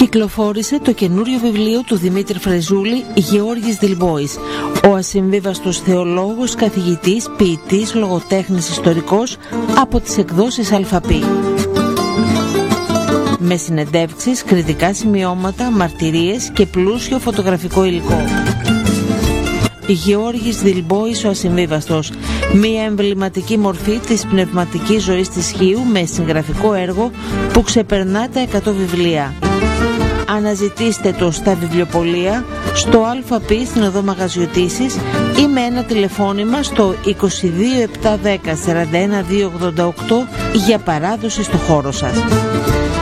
κυκλοφόρησε το καινούριο βιβλίο του Δημήτρη Φρεζούλη, Γεώργης Δηλμπόης, ο ασυμβίβαστος θεολόγος, καθηγητής, ποιητής, λογοτέχνης, ιστορικός, από τις εκδόσεις Αλφαπή. Με συνεντεύξεις, κριτικά σημειώματα, μαρτυρίες και πλούσιο φωτογραφικό υλικό. Γεώργης Δηλμπόης ο ασυμβίβαστος, μια εμβληματική μορφή της πνευματικής ζωής της Χίου με συγγραφικό έργο που ξεπερνά τα 100 βιβλία. Αναζητήστε το στα βιβλιοπωλεία, στο ΑΠ στην οδό Μαγαζιωτήσης ή με ένα τηλεφώνημα στο 22 710 41 288 για παράδοση στο χώρο σας.